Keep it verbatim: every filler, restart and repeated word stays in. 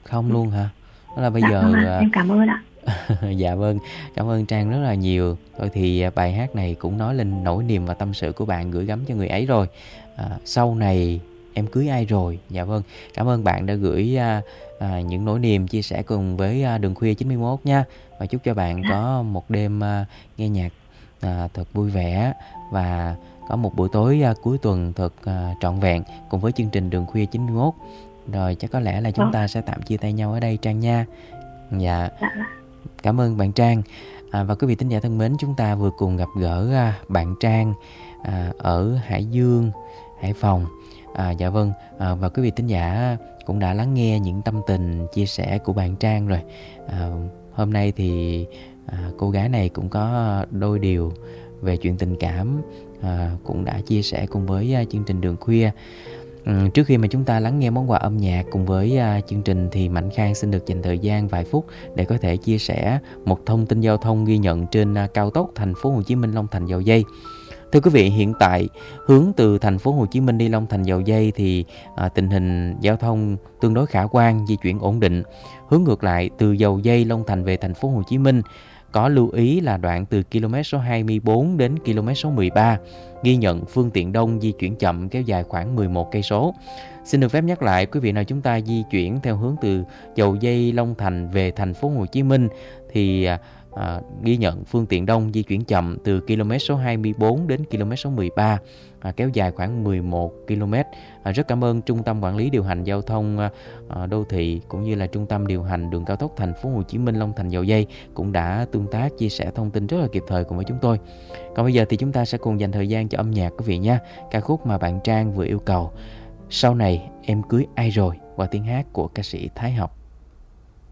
Không luôn hả? Đó là bây Dạ vâng giờ ạ, à, em cảm ơn ạ. dạ vâng, cảm ơn Trang rất là nhiều. Thôi thì à, bài hát này cũng nói lên nỗi niềm và tâm sự của bạn gửi gắm cho người ấy rồi. À, sau này em cưới ai rồi? Dạ vâng, cảm ơn bạn đã gửi à, à, những nỗi niềm chia sẻ cùng với à, Đường Khuya chín mốt nha. Và chúc cho bạn Dạ, có một đêm à, nghe nhạc à, thật vui vẻ và có một buổi tối à, cuối tuần thật à, trọn vẹn cùng với chương trình Đường Khuya chín mốt. Rồi chắc có lẽ là chúng vâng, ta sẽ tạm chia tay nhau ở đây Trang nha. Dạ. dạ, dạ, Cảm ơn bạn Trang. À, và quý vị thính giả thân mến, chúng ta vừa cùng gặp gỡ à, bạn Trang à, ở Hải Dương, Hải Phòng. À, dạ vâng, à, và quý vị thính giả cũng đã lắng nghe những tâm tình chia sẻ của bạn Trang rồi. À, hôm nay thì à, cô gái này cũng có đôi điều về chuyện tình cảm, à, cũng đã chia sẻ cùng với à, chương trình Đường Khuya. Ừm, trước khi mà chúng ta lắng nghe món quà âm nhạc cùng với à, chương trình thì Mạnh Khang xin được dành thời gian vài phút để có thể chia sẻ một thông tin giao thông ghi nhận trên à, cao tốc thành phố Hồ Chí Minh Long Thành Dầu Giây. Thưa quý vị, hiện tại hướng từ thành phố Hồ Chí Minh đi Long Thành Dầu Giây thì à, tình hình giao thông tương đối khả quan, di chuyển ổn định. Hướng ngược lại từ Dầu Giây Long Thành về thành phố Hồ Chí Minh có lưu ý là đoạn từ km số hai mươi bốn đến km số mười ba ghi nhận phương tiện đông di chuyển chậm kéo dài khoảng mười một cây số. Xin được phép nhắc lại quý vị nào chúng ta di chuyển theo hướng từ Dầu Giây Long Thành về thành phố Hồ Chí Minh thì à, à, ghi nhận phương tiện đông di chuyển chậm từ km số hai mươi bốn đến km số mười ba à, kéo dài khoảng mười một ki lô mét. À, rất cảm ơn Trung tâm Quản lý điều hành giao thông à, à, đô thị cũng như là Trung tâm điều hành đường cao tốc thành phố Hồ Chí Minh Long Thành Dầu Giây cũng đã tương tác chia sẻ thông tin rất là kịp thời cùng với chúng tôi. Còn bây giờ thì chúng ta sẽ cùng dành thời gian cho âm nhạc quý vị nha. Ca khúc mà bạn Trang vừa yêu cầu, Sau này em cưới ai rồi, qua tiếng hát của ca sĩ Thái Học.